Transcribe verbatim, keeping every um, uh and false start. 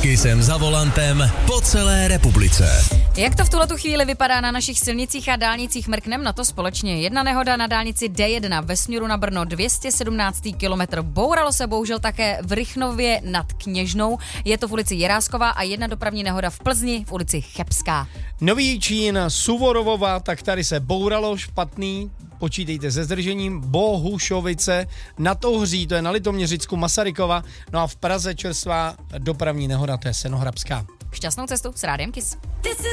Kysem za volantem po celé republice. Jak to v tuhletu chvíli vypadá na našich silnicích a dálnicích, mrknem na to společně. Jedna nehoda na dálnici D jedna ve směru na Brno, dvě stě sedmnáctý kilometr. Bouralo se bohužel také v Rychnově nad Kněžnou. Je to v ulici Jirásková a jedna dopravní nehoda v Plzni v ulici Chebská. Nový Jičín, Suvorovova, tak tady se bouralo, špatný, počítejte se zdržením, Bohušovice, na Touhří, to je na Litoměřicku, Masarykova, no a v Praze čerstvá dopravní nehoda, to je Senohrabská. Šťastnou cestu s Rádiem Kiss.